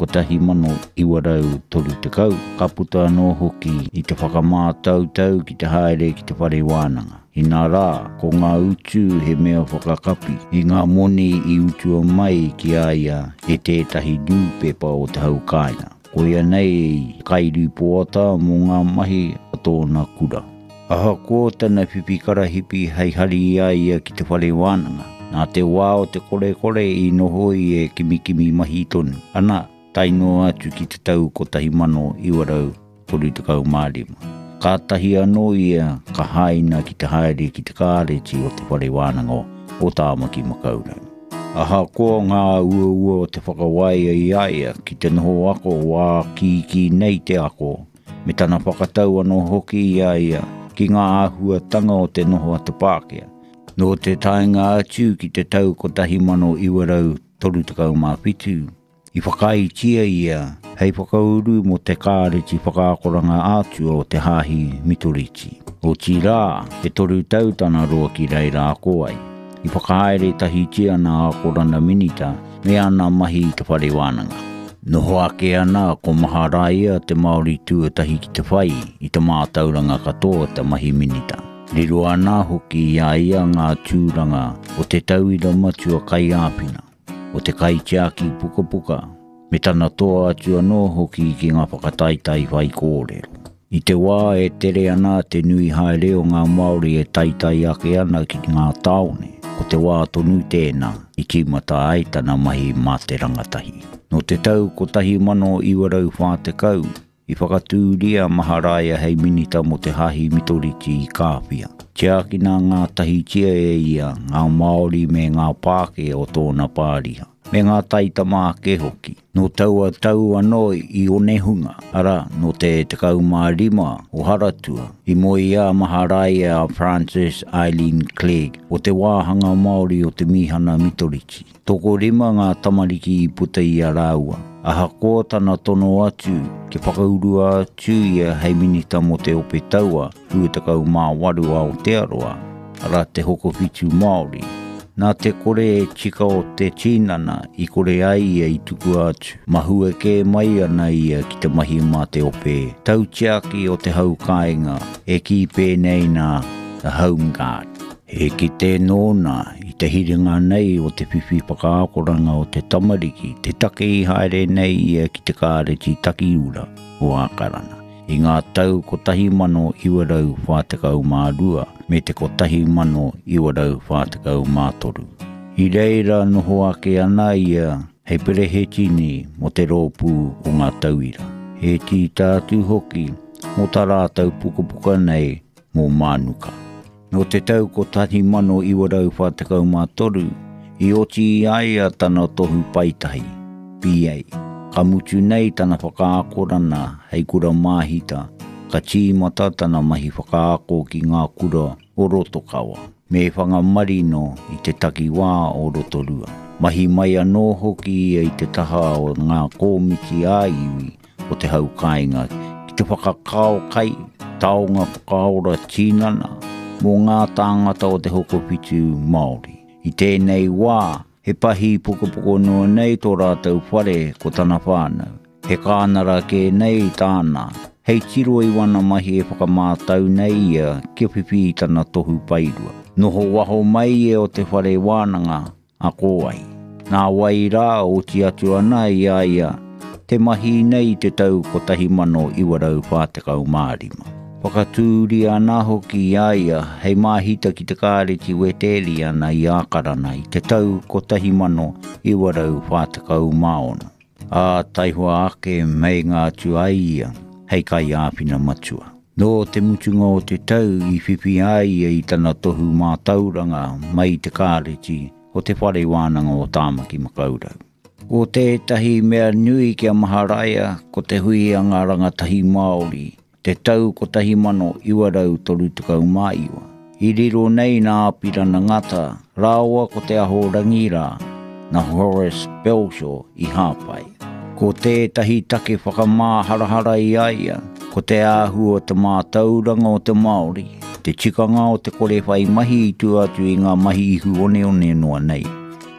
kotahi mano iwarau tolu te kau. Ka puta anō hoki i te whakamātautau ki te haere ki te whare wānanga. I nā rā, ko ngā utu he mea whakakapi i ngā moni i utua mai ki aia e tētahi nūpepa o te haukaina. Ko ia nei kairi poata mō ngā mahi a tōna kura. Aha ko tana whipikara hipi hei hari ia ki te whare wānanga. Nā te wā o te kore i noho i e kimikimi mahi tonu. Ana, taino atu ki te tau kotahi mano iwarau tolu te kau mārima. Ka tahi anō ia ka haina ki te haere ki te kāreti o te whare wānanga o tāmaki makaurau. Aha ko ngā ua o te whakawai ai aia ki te noho ako wā ki nei te ako. Me tana whakatau anō hoki i aia ki ngā āhuatanga o te noho ata Pākehā. No te taenga atu ki te tau kotahi mano iwarau tolu te kau māwhitu. I whakaitia ia, hei whakauru mo te kāreti whakaakoranga atu o te hāhi mitoriti. O tirā, he toru tautana roa ki reira ako ai. I whakaere tahi tia nā akorana minita, me ana mahi i te whare wānanga. Noho ake ana ko maharaia te Māori tuatahi ki te whai i te mātauranga katoa te mahi minita. Riro ana hoki ia ngā tūranga o te tauira matua kai āpina, o te kai tiaki puka, me tana toa atu anō hoki ki ngā whakataitai whai kōrero. I te wā e tere ana te nui haere o ngā Māori e taitai ake ana ki ngā taone, o te wā tonu tēnā i ki mata ai tana mahi mā te rangatahi. No te tau kotahi mano iwarau whātekau, i whakatūria maharaia hei minita mo te hahi mitoriti i Kāwhia. Tiakina ngā tahi tia e ia ngā Māori me ngā Pākehā o tōna pāriha. Me ngā taita mā ke hoki. No tau anō i one hunga. Ara, no te kau mārima o Haratua. I moi a maharaia a Frances Eileen Clegg o te wāhanga Māori o te mihana mitoriti. Toko rima ngā tamariki i puta i a rāua. Aha ko tana tono atu, ke whakaurua atu ia hei minita mo te ope taua, hui te kau mā waru a Aotearoa, ara te hoko whitu Māori. Nā te kore e tika o te tinana i kore ai ia i tuku atu. Mahue ke mai ana ia ki te mahi mā te ope. Tau tiaki o te haukainga e ki pēnei nā the Home Guard. He ki te nōna i te hiringa nei o te whiwhi pakaakoranga o te tamariki, te take i haere nei ia ki te kāreti takiura o Ākarana. I ngā tau kotahi mano iwarau whātekau mārua me te kotahi mano iwarau whātekau mātoru. I reira noho ake ana ia hei pereheti mo te rōpū o ngā tauira. He ti tātu hoki mo tā rātau pukapuka nei mō mānuka. No te tau kotahi mano iwarau whātekau mātoru, i oti i aia tana tohu paitahi, PA. Ka mutu nei tana whakaakorana hei kura māhita, ka tīmata tana mahi whakaako ki ngā kura o Rotokawa, me whangamarino i te takiwā o Rotorua. Mahi mai anō hoki i te taha o ngā kōmiti āiwi o te haukainga, ki te whakakao kai, taonga whakaora tīnana, mō ngā tāngata o te hoko whitu Māori. I tēnei wā, he pahi pukapuko noa nei tō rātau whare ko tana whānau. He kānara ke nei tāna, hei tiro i wana mahi e whakamātau nei ia kia whiwhi i tana tohu pairua. Noho waho mai e o te whare wānanga a kōai. Nā wai rā o ti atu ana i aia, te mahi nei te tau kotahi mano iwarau whātekau mārima. Whakatūri ana hoki i aia, hei māhita ki te kāreti weteri ana i Ākarana i te tau kotahi mano iwarau whātekau māono. A taihua ake mei ngā tuai ia, hei kai āpina matua. No te mutunga o te tau i whiwhi ai i tana tohu mātauranga mai te kāreti o te whare wānanga o tāmaki makaurau. O tētahi mea nui kia maharaia ko te hui a ngā rangatahi Māori, te tau kotahi mano iwarau tolu tukau māiwa. I riro nei nā pirana ngata, rāua ko te aho rangira, na Horace Belshaw i Hāpai. Ko tētahi take whakamā harahara i aia, ko te āhu o te mātauranga o te Māori, te tikanga o te kore whai mahi i tu atu i ngā mahi ihu one noa nei.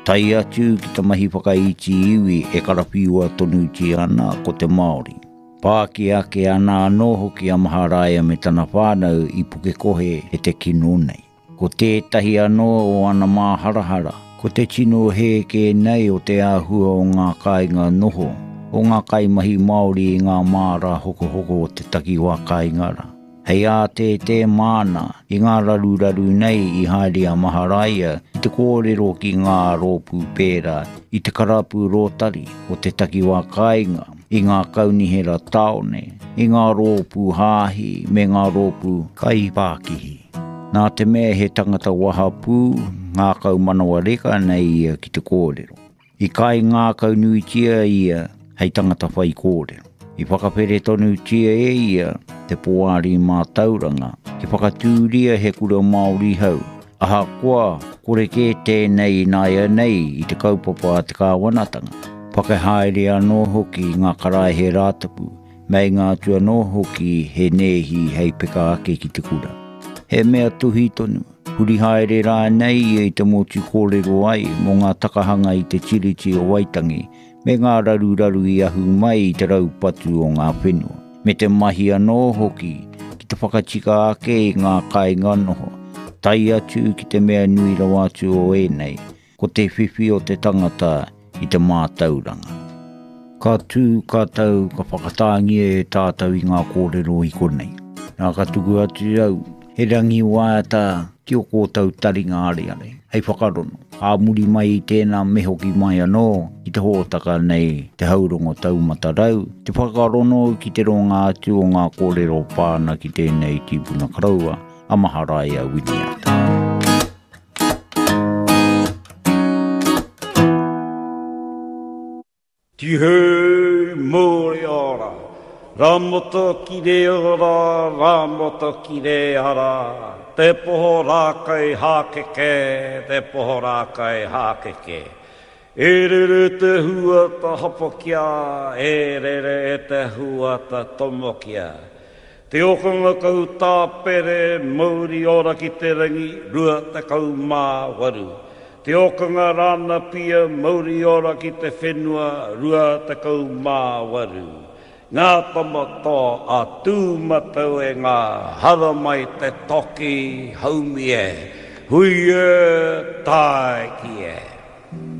Tai atu ki te mahi whakaiti iwi e karapiua tonu ti ana ko te Māori. Pāki ake ana anō hoki a Maharaia me tana whānau i puke kohe e te kino nei. Ko tētahi anō o ana māharahara, ko te tino he ke nei o te āhua o ngā kāinga noho, o ngā kaimahi Māori i ngā māra hoko o te takiwā kāingara. Hei a te mana i ngā raru nei i haere a Maharaia i te kōrero ki ngā rōpū pēra i te karapu rōtari o te takiwā kāinga i ngā kaunihera taone, i ngā rōpū hāhi me ngā rōpū kaipākihi. Nā te mea he tangata wahapū ngā kau manawa reka nei ia ki te kōrero. I kai ngā kau nuitia ia hei tangata whai kōrero. I whakapere tonu tia e ia te poari mā tauranga, ki whakatūria he kura Māori hau. Aha koa, kore ke tēnei nāia nei i te kaupapa a te kāwanatanga. Whakahaere anō hoki ngā karae he rātapu, mei ngā tua anō hoki he nehi hei peka ake ki te kura. He mea tuhi tonu, huri haere rā nei i te motu kōrero ai mō ngā takahanga i te tiriti o Waitangi, me ngā raru i ahu mai i te raupatu o ngā whenua. Me te mahi anō hoki, ki te whakatika ake i ngā kāinga noho, tai atu ki te mea nui rawatu o enei, ko te whiwhi o te tangata i te mātauranga. Ka tū kātau ka whakatāngia e tātau i ngā kōrero i konei. Nā ka tuku atu au, he rangi wāta ki o kōtau taringa are. Hei whakarono, a muri mai i tēnā mehoki mai anō, ki te hōtaka nei te haurongo taumata rau, te whakarono ki te ronga atu o ngā kōrero pāna ki tēnei kipuna karaua, a Maharaia Winiata. Tihei mōre ora, ramoto ki re ora, ramoto ki re ara, te poho rākai hākeke, te poho rākai hākeke. E rere te huata hapokia, e rere e te huata tomokia. Te okonga kau tāpere, mauri ora ki te rangi, rua te kau mā waru. Te okonga rāna pia, mauri ora ki te whenua, rua te kau mā waru. Ngā tamato a tūmatau e ngā hara mai te toki haumi e, hui e, tae ki e.